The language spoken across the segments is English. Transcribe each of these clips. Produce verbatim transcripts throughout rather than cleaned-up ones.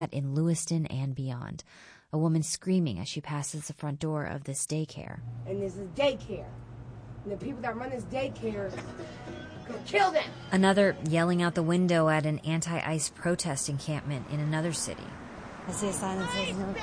in Lewiston and beyond. A woman screaming as she passes the front door of this daycare. And this is daycare. And the people that run this daycare could kill them. Another yelling out the window at an anti-ICE protest encampment in another city. I see a sign that says no.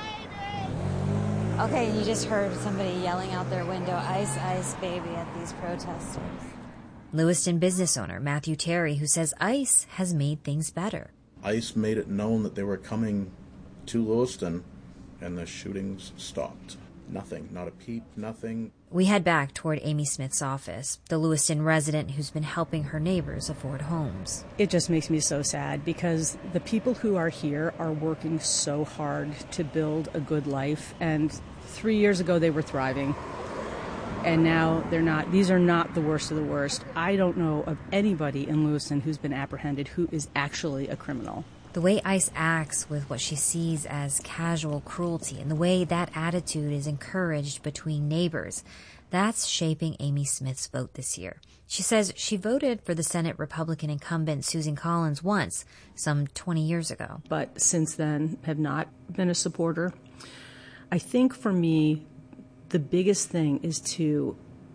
Okay, you just heard somebody yelling out their window, "ICE, ICE, baby," at these protesters. Lewiston business owner Matthew Terry, who says ICE has made things better. ICE made it known that they were coming to Lewiston, and the shootings stopped. Nothing, not a peep, nothing. We head back toward Amy Smith's office, the Lewiston resident who's been helping her neighbors afford homes. It just makes me so sad because the people who are here are working so hard to build a good life, and three years ago they were thriving. And now they're not. These are not the worst of the worst. I don't know of anybody in Lewiston who's been apprehended who is actually a criminal. The way ICE acts with what she sees as casual cruelty and the way that attitude is encouraged between neighbors, that's shaping Amy Smith's vote this year. She says she voted for the Senate Republican incumbent Susan Collins once, some twenty years ago. But since then have not been a supporter. I think for me, the biggest thing is to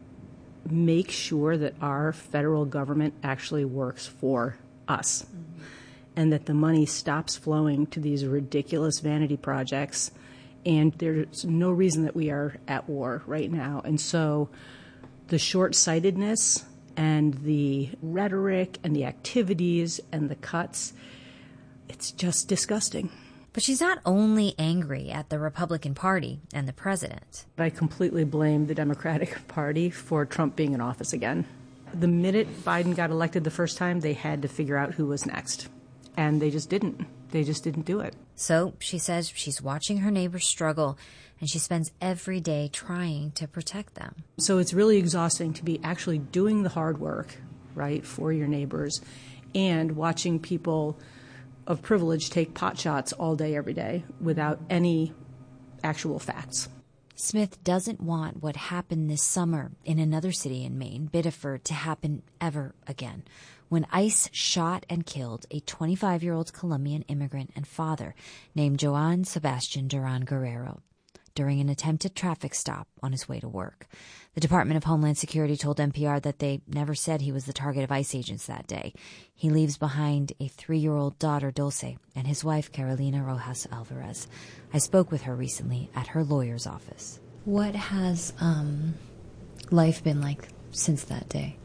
make sure that our federal government actually works for us. Mm-hmm. And that the money stops flowing to these ridiculous vanity projects. And there's no reason that we are at war right now. And so the short-sightedness and the rhetoric and the activities and the cuts, it's just disgusting. But she's not only angry at the Republican Party and the president. I completely blame the Democratic Party for Trump being in office again. The minute Biden got elected the first time, they had to figure out who was next. And they just didn't. They just didn't do it. So she says she's watching her neighbors struggle, and she spends every day trying to protect them. So it's really exhausting to be actually doing the hard work, right, for your neighbors, and watching people of privilege take pot shots all day, every day, without any actual facts. Smith doesn't want what happened this summer in another city in Maine, Biddeford, to happen ever again, when ICE shot and killed a twenty-five-year-old Colombian immigrant and father named Joan Sebastian Duran Guerrero during an attempted traffic stop on his way to work. The Department of Homeland Security told N P R that they never said he was the target of ICE agents that day. He leaves behind a three-year-old daughter, Dulce, and his wife, Carolina Rojas Alvarez. I spoke with her recently at her lawyer's office. What has um, life been like since that day?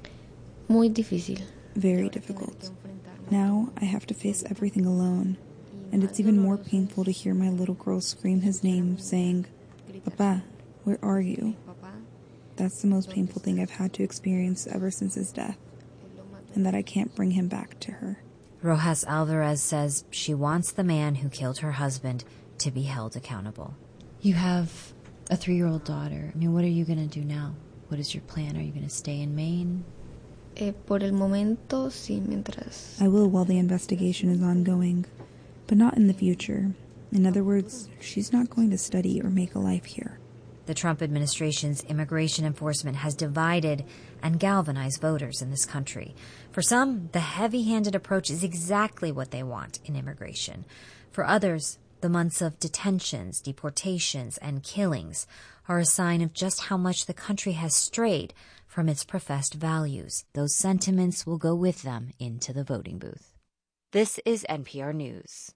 Muy difícil. Very difficult. Now I have to face everything alone, and it's even more painful to hear my little girl scream his name, saying, "Papa, where are you?" That's the most painful thing I've had to experience ever since his death, and that I can't bring him back to her. Rojas Alvarez says she wants the man who killed her husband to be held accountable. You have a three-year-old daughter. I mean, what are you going to do now? What is your plan? Are you going to stay in Maine? Eh, por el momento, sí, mientras. I will while the investigation is ongoing, but not in the future. In other words, she's not going to study or make a life here. The Trump administration's immigration enforcement has divided and galvanized voters in this country. For some, the heavy-handed approach is exactly what they want in immigration. For others, the months of detentions, deportations, and killings are a sign of just how much the country has strayed from its professed values. Those sentiments will go with them into the voting booth. This is N P R News.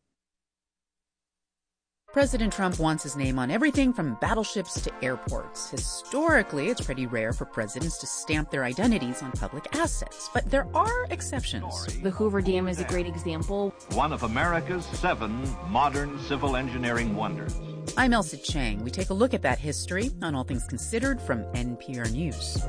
President Trump wants his name on everything from battleships to airports. Historically, it's pretty rare for presidents to stamp their identities on public assets, but there are exceptions. The Hoover Dam is a great example. One of America's seven modern civil engineering wonders. I'm Elsa Chang. We take a look at that history on All Things Considered from N P R News.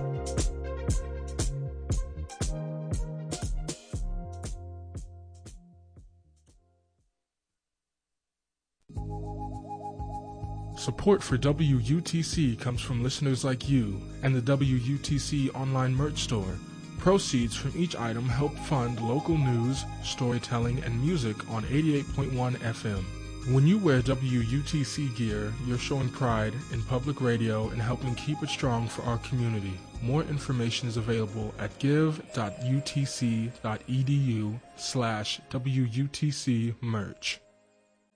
Support for W U T C comes from listeners like you and the W U T C online merch store. Proceeds from each item help fund local news, storytelling, and music on eighty-eight point one F M. When you wear W U T C gear, you're showing pride in public radio and helping keep it strong for our community. More information is available at give.utc.edu slash WUTC merch.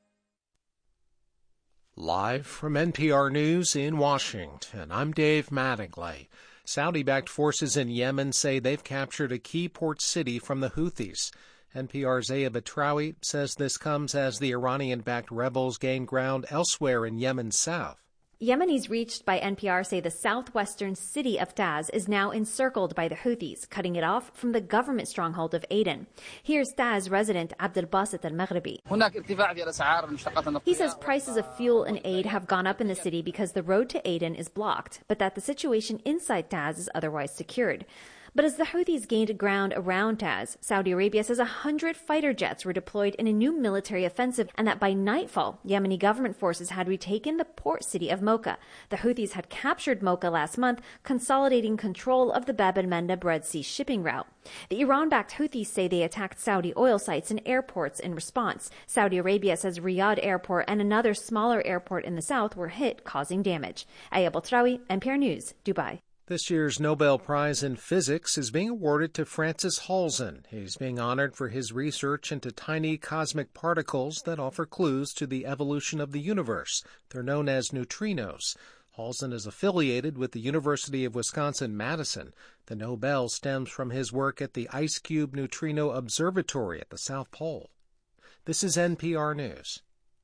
Live from N P R News in Washington, I'm Dave Mattingly. Saudi-backed forces in Yemen say they've captured a key port city from the Houthis. N P R's Aya Batrawi says this comes as the Iranian-backed rebels gain ground elsewhere in Yemen's south. Yemenis reached by N P R say the southwestern city of Taz is now encircled by the Houthis, cutting it off from the government stronghold of Aden. Here's Taz resident Abdel Basit al-Maghribi. He says prices of fuel and aid have gone up in the city because the road to Aden is blocked, but that the situation inside Taz is otherwise secured. But as the Houthis gained ground around Taz, Saudi Arabia says one hundred fighter jets were deployed in a new military offensive, and that by nightfall, Yemeni government forces had retaken the port city of Mocha. The Houthis had captured Mocha last month, consolidating control of the Bab el-Mandeb Red Sea shipping route. The Iran-backed Houthis say they attacked Saudi oil sites and airports in response. Saudi Arabia says Riyadh Airport and another smaller airport in the south were hit, causing damage. Aya Batrawi, N P R News, Dubai. This year's Nobel Prize in Physics is being awarded to Francis Halzen. He's being honored for his research into tiny cosmic particles that offer clues to the evolution of the universe. They're known as neutrinos. Halzen is affiliated with the University of Wisconsin-Madison. The Nobel stems from his work at the IceCube Neutrino Observatory at the South Pole. This is N P R News.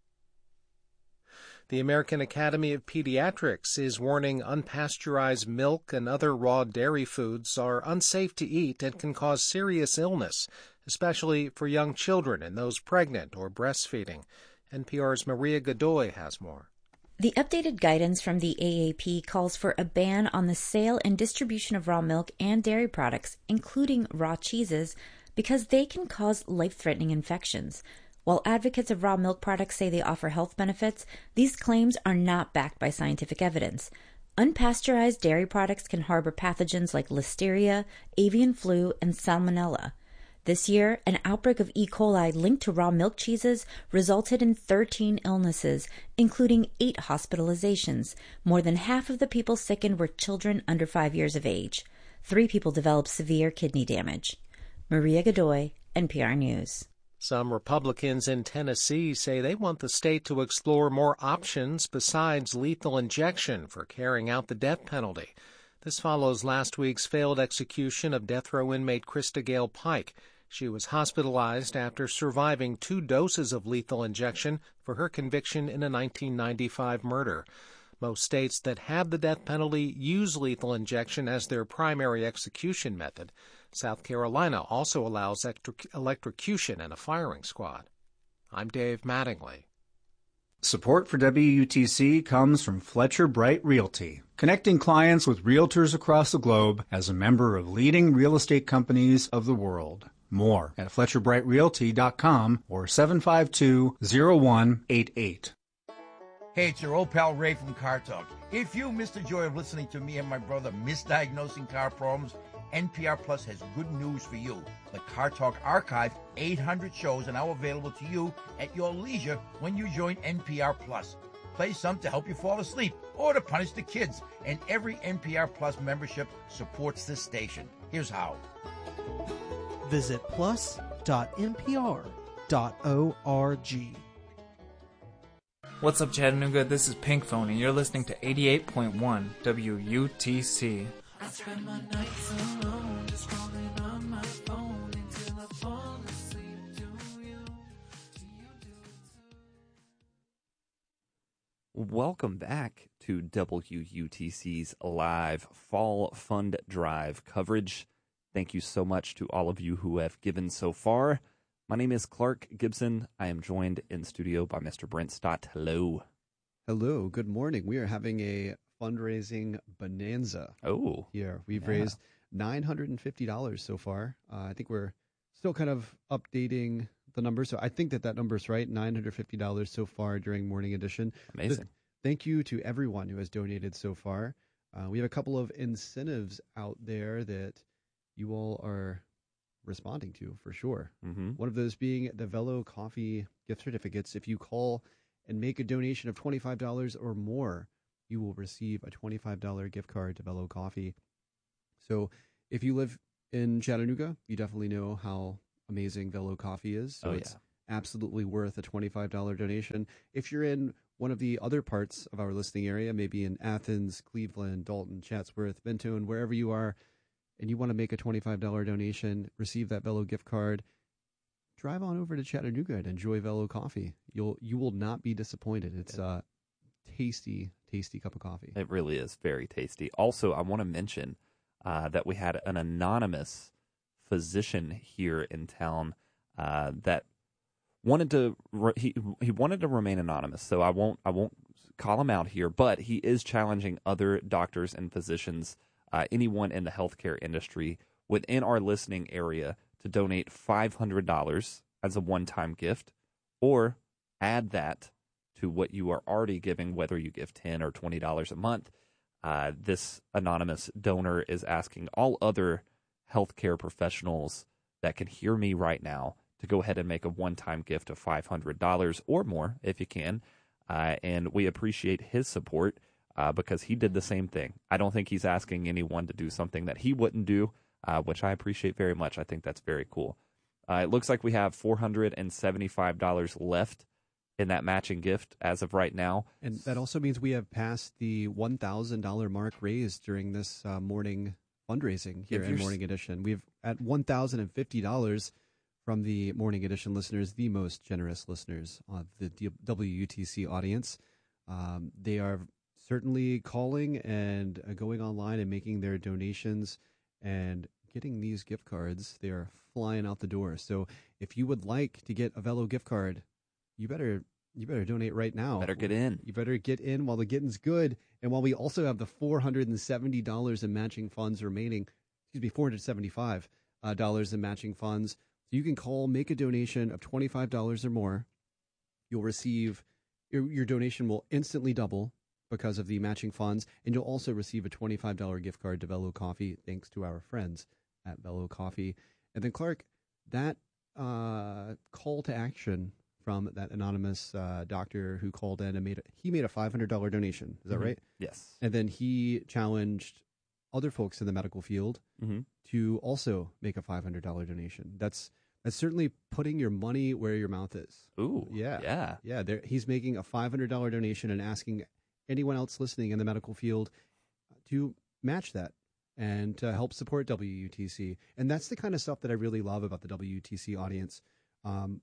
The American Academy of Pediatrics is warning unpasteurized milk and other raw dairy foods are unsafe to eat and can cause serious illness, especially for young children and those pregnant or breastfeeding. N P R's Maria Godoy has more. The updated guidance from the A A P calls for a ban on the sale and distribution of raw milk and dairy products, including raw cheeses, because they can cause life-threatening infections. While advocates of raw milk products say they offer health benefits, these claims are not backed by scientific evidence. Unpasteurized dairy products can harbor pathogens like listeria, avian flu, and salmonella. This year, an outbreak of E. coli linked to raw milk cheeses resulted in thirteen illnesses, including eight hospitalizations. More than half of the people sickened were children under five years of age. Three people developed severe kidney damage. Maria Godoy, N P R News. Some Republicans in Tennessee say they want the state to explore more options besides lethal injection for carrying out the death penalty. This follows last week's failed execution of death row inmate Krista Gale Pike. She was hospitalized after surviving two doses of lethal injection for her conviction in a nineteen ninety-five murder. Most states that have the death penalty use lethal injection as their primary execution method. South Carolina also allows electrocution and a firing squad. I'm Dave Mattingly. Support for W U T C comes from Fletcher Bright Realty, connecting clients with realtors across the globe as a member of leading real estate companies of the world. More at fletcher bright realty dot com or seven five two, zero one eight eight. Hey, it's your old pal Ray from Car Talk. If you missed the joy of listening to me and my brother misdiagnosing car problems, N P R Plus has good news for you. The Car Talk Archive, eight hundred shows are now available to you at your leisure when you join N P R Plus. Play some to help you fall asleep or to punish the kids. And every N P R Plus membership supports this station. Here's how. Visit plus dot n p r dot org. What's up, Chattanooga? This is Pink Phone, and you're listening to eighty-eight point one W U T C. I spend my nights alone, just scrolling on my phone until I fall asleep. Do you? Do you do it? Welcome back to W U T C's live Fall Fund Drive coverage. Thank you so much to all of you who have given so far. My name is Clark Gibson. I am joined in studio by Mister Brent Stott. Hello. Hello. Good morning. We are having a fundraising bonanza. Oh. Here. We've yeah. raised nine hundred fifty dollars so far. Uh, I think we're still kind of updating the numbers. So I think that that number is right. nine hundred fifty dollars so far during Morning Edition. Amazing. So thank you to everyone who has donated so far. Uh, we have a couple of incentives out there that you all are responding to for sure. Mm-hmm. One of those being the Velo Coffee gift certificates. If you call and make a donation of twenty-five dollars or more, you will receive a twenty-five dollars gift card to Velo Coffee. So if you live in Chattanooga, you definitely know how amazing Velo Coffee is. So oh, it's yeah. absolutely worth a twenty-five dollars donation. If you're in one of the other parts of our listening area, maybe in Athens, Cleveland, Dalton, Chatsworth, Benton, wherever you are, and you want to make a twenty-five dollars donation, receive that Velo gift card, drive on over to Chattanooga and enjoy Velo coffee. You'll you will not be disappointed. It's a tasty, tasty cup of coffee. It really is very tasty. Also, I want to mention uh, that we had an anonymous physician here in town uh, that wanted to re- he he wanted to remain anonymous. So I won't I won't call him out here, but he is challenging other doctors and physicians, uh, anyone in the healthcare industry within our listening area, to donate five hundred dollars as a one-time gift, or add that to what you are already giving, whether you give ten dollars or twenty dollars a month. Uh, this anonymous donor is asking all other healthcare professionals that can hear me right now to go ahead and make a one-time gift of five hundred dollars or more if you can. Uh, and we appreciate his support uh, because he did the same thing. I don't think he's asking anyone to do something that he wouldn't do, uh, which I appreciate very much. I think that's very cool. Uh, it looks like we have four hundred seventy-five dollars left in that matching gift as of right now. And that also means we have passed the one thousand dollars mark raised during this uh, morning fundraising here in Morning Edition. We've at one thousand fifty dollars from the Morning Edition listeners, the most generous listeners of the W U T C audience. Um, they are certainly calling and uh, going online and making their donations and getting these gift cards. They are flying out the door. So if you would like to get a Velo gift card, you better you better donate right now. Better get in. You better get in while the getting's good, and while we also have the four hundred seventy dollars in matching funds remaining. Excuse me, four hundred seventy-five dollars in matching funds. So you can call, make a donation of twenty-five dollars or more. You'll receive your, your donation will instantly double because of the matching funds, and you'll also receive a twenty-five dollars gift card to Velo Coffee, thanks to our friends at Velo Coffee. And then Clark, that uh, call to action from that anonymous uh, doctor who called in and made a, he made a five hundred dollars donation. Is that mm-hmm. right? Yes. And then he challenged other folks in the medical field mm-hmm. to also make a five hundred dollars donation. That's that's certainly putting your money where your mouth is. Ooh, yeah, yeah, yeah. There, he's making a five hundred dollars donation and asking anyone else listening in the medical field to match that and to help support W U T C. And that's the kind of stuff that I really love about the W U T C audience. Um,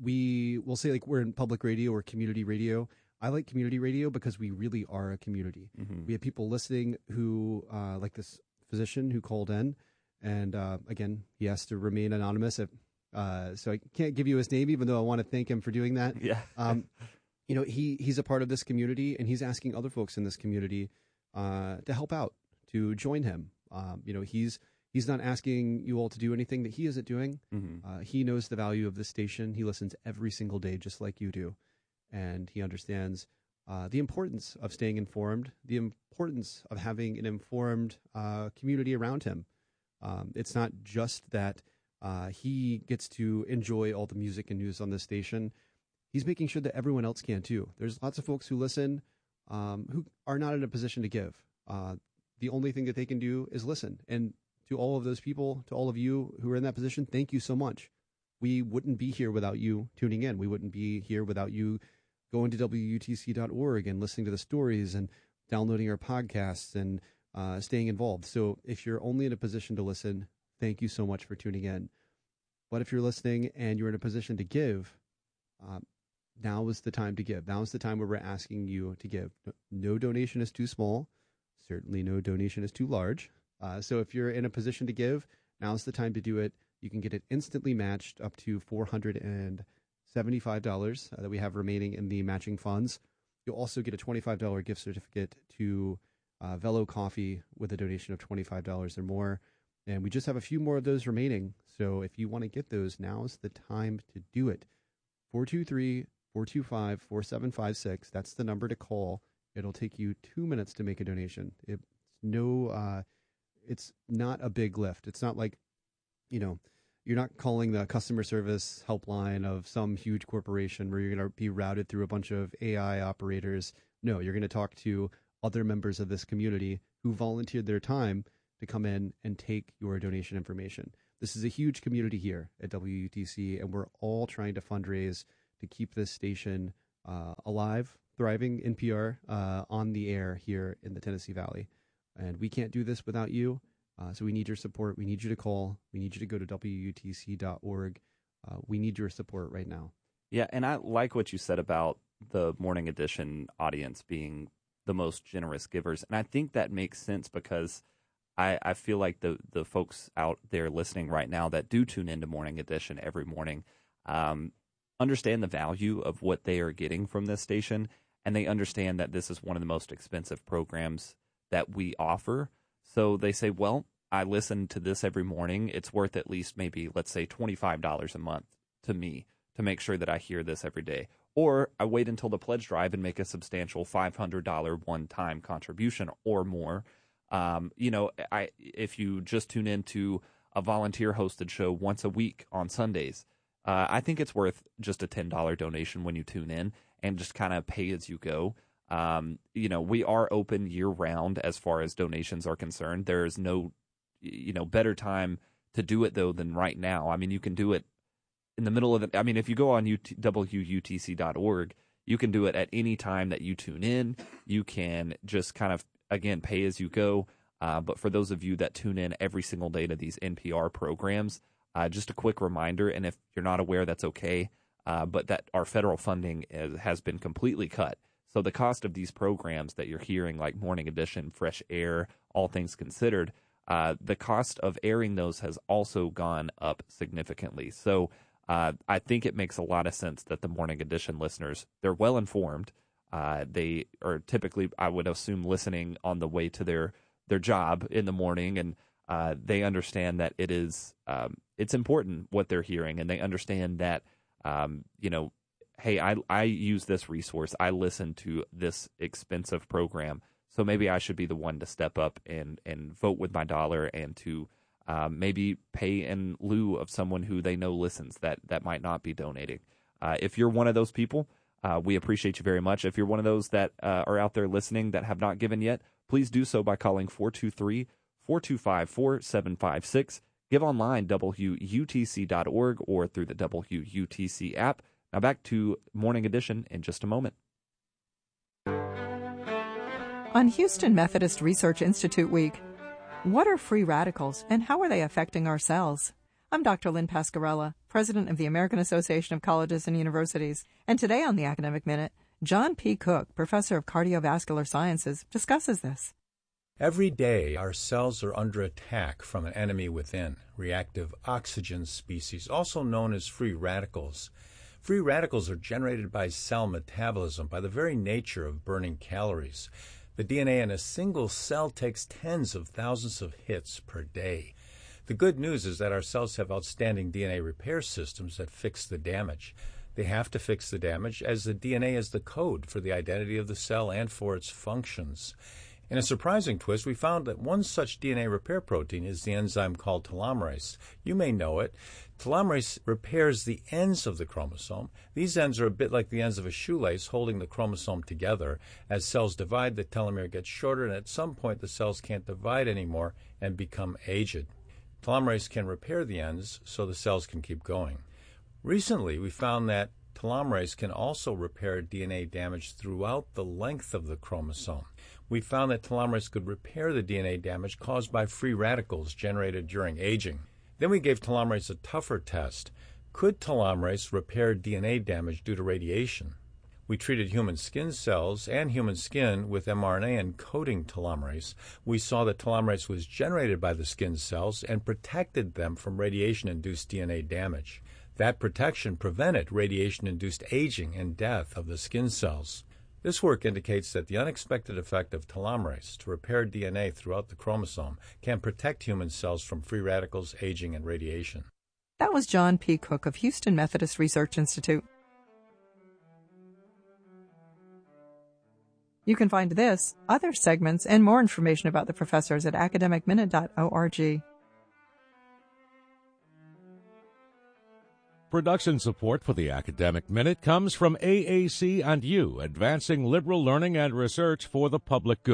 we will say like we're in public radio or community radio. I like community radio because we really are a community. Mm-hmm. We have people listening who, uh, like this physician who called in, and uh, again, he has to remain anonymous. If, uh, so I can't give you his name, even though I want to thank him for doing that. Yeah. um, you know, he he's a part of this community, and he's asking other folks in this community uh, to help out, to join him. Um, you know, he's he's not asking you all to do anything that he isn't doing. Mm-hmm. Uh, he knows the value of this station. He listens every single day, just like you do. And he understands uh, the importance of staying informed, the importance of having an informed uh, community around him. Um, it's not just that uh, he gets to enjoy all the music and news on this station. He's making sure that everyone else can too. There's lots of folks who listen um, who are not in a position to give. Uh, the only thing that they can do is listen. And to all of those people, to all of you who are in that position, thank you so much. We wouldn't be here without you tuning in. We wouldn't be here without you going to W U T C dot org and listening to the stories and downloading our podcasts and uh, staying involved. So if you're only in a position to listen, thank you so much for tuning in. But if you're listening and you're in a position to give, uh, now is the time to give. Now is the time where we're asking you to give. No donation is too small. Certainly no donation is too large. Uh, so if you're in a position to give, now's the time to do it. You can get it instantly matched up to four hundred seventy-five dollars uh, that we have remaining in the matching funds. You'll also get a twenty-five dollars gift certificate to uh, Velo Coffee with a donation of twenty-five dollars or more. And we just have a few more of those remaining. So if you want to get those, now's the time to do it. four two three, four two five, four seven five six. That's the number to call. It'll take you two minutes to make a donation. It's no, uh, it's not a big lift. It's not like, you know, you're not calling the customer service helpline of some huge corporation where you're going to be routed through a bunch of A I operators. No, you're going to talk to other members of this community who volunteered their time to come in and take your donation information. This is a huge community here at W U T C, and we're all trying to fundraise to keep this station uh, alive, thriving, N P R, uh, on the air here in the Tennessee Valley. And we can't do this without you, uh, so we need your support. We need you to call. We need you to go to W U T C dot org. Uh, we need your support right now. Yeah, and I like what you said about the Morning Edition audience being the most generous givers. And I think that makes sense because I, I feel like the, the folks out there listening right now that do tune into Morning Edition every morning um, understand the value of what they are getting from this station, and they understand that this is one of the most expensive programs that we offer. So they say, well, I listen to this every morning. It's worth at least maybe, let's say, twenty-five dollars a month to me to make sure that I hear this every day. Or I wait until the pledge drive and make a substantial five hundred dollars one-time contribution or more. Um, you know, I if you just tune into a volunteer-hosted show once a week on Sundays, uh, I think it's worth just a ten dollars donation when you tune in and just kind of pay as you go. Um, you know, we are open year-round as far as donations are concerned. There is no, you know, better time to do it, though, than right now. I mean, you can do it in the middle of the, I mean, if you go on W U T C dot org, you can do it at any time that you tune in. You can just kind of, again, pay as you go. Uh, but for those of you that tune in every single day to these N P R programs, uh, just a quick reminder, and if you're not aware, that's okay, uh, but that our federal funding is, has been completely cut. So the cost of these programs that you're hearing, like Morning Edition, Fresh Air, All Things Considered, uh, the cost of airing those has also gone up significantly. So uh, I think it makes a lot of sense that the Morning Edition listeners, they're well informed. Uh, they are typically, I would assume, listening on the way to their, their job in the morning, and uh, they understand that it is um, it's important what they're hearing, and they understand that um, you know, hey, I I use this resource, I listen to this expensive program, so maybe I should be the one to step up and and vote with my dollar and to um, maybe pay in lieu of someone who they know listens that that might not be donating. Uh, if you're one of those people, Uh, we appreciate you very much. If you're one of those that uh, are out there listening that have not given yet, please do so by calling four two three, four two five, four seven five six. Give online, W U T C dot org, or through the W U T C app. Now back to Morning Edition in just a moment. On Houston Methodist Research Institute Week, what are free radicals and how are they affecting our cells? I'm Doctor Lynn Pascarella, president of the American Association of Colleges and Universities. And today on the Academic Minute, John P. Cook, professor of cardiovascular sciences, discusses this. Every day, our cells are under attack from an enemy within, reactive oxygen species, also known as free radicals. Free radicals are generated by cell metabolism, by the very nature of burning calories. The D N A in a single cell takes tens of thousands of hits per day. The good news is that our cells have outstanding D N A repair systems that fix the damage. They have to fix the damage as the D N A is the code for the identity of the cell and for its functions. In a surprising twist, we found that one such D N A repair protein is the enzyme called telomerase. You may know it. Telomerase repairs the ends of the chromosome. These ends are a bit like the ends of a shoelace holding the chromosome together. As cells divide, the telomere gets shorter, and at some point the cells can't divide anymore and become aged. Telomerase can repair the ends so the cells can keep going. Recently, we found that telomerase can also repair D N A damage throughout the length of the chromosome. We found that telomerase could repair the D N A damage caused by free radicals generated during aging. Then we gave telomerase a tougher test. Could telomerase repair D N A damage due to radiation? We treated human skin cells and human skin with mRNA encoding telomerase. We saw that telomerase was generated by the skin cells and protected them from radiation-induced D N A damage. That protection prevented radiation-induced aging and death of the skin cells. This work indicates that the unexpected effect of telomerase to repair D N A throughout the chromosome can protect human cells from free radicals, aging, and radiation. That was John P. Cook of Houston Methodist Research Institute. You can find this, other segments, and more information about the professors at academic minute dot org. Production support for the Academic Minute comes from A A C and you, advancing liberal learning and research for the public good.